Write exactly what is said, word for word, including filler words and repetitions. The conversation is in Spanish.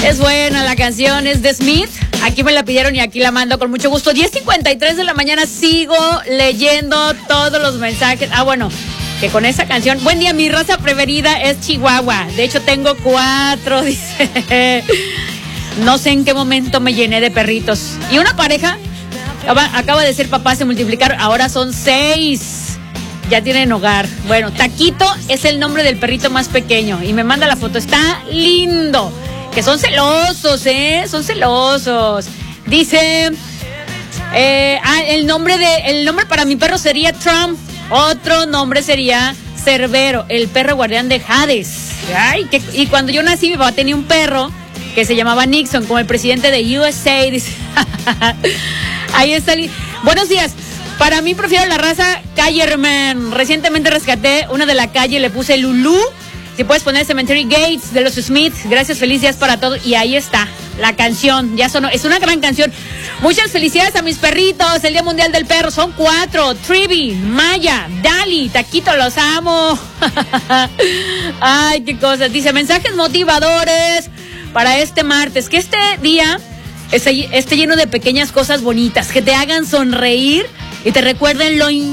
Es buena la canción, es de Smith. Aquí me la pidieron y aquí la mando con mucho gusto. diez cincuenta y tres de la mañana, sigo leyendo todos los mensajes. Ah, bueno, que con esa canción. Buen día, mi raza preferida es Chihuahua. De hecho, tengo cuatro, dice. No sé en qué momento me llené de perritos. Y una pareja acaba de ser papá, se multiplicaron, ahora son seis. Ya tienen hogar. Bueno, Taquito es el nombre del perrito más pequeño. Y me manda la foto. Está lindo. Que son celosos, ¿eh? Son celosos. Dice... Eh, ah, el nombre de... El nombre para mi perro sería Trump. Otro nombre sería Cerbero, el perro guardián de Hades. Ay, que, y cuando yo nací, mi papá tenía un perro que se llamaba Nixon, como el presidente de U S A. Dice. Ahí está. Buenos días. Para mí prefiero la raza Callerman. Recientemente rescaté una de la calle, le puse Lulú. Si puedes poner Cemetery Gates de los Smith. Gracias, feliz días para todos. Y ahí está, la canción. Ya sonó, es una gran canción. Muchas felicidades a mis perritos. El Día Mundial del Perro. Son cuatro. Trivi, Maya, Dali, Taquito, los amo. Ay, qué cosas. Dice, mensajes motivadores para este martes. Que este día esté, esté lleno de pequeñas cosas bonitas que te hagan sonreír y te recuerden lo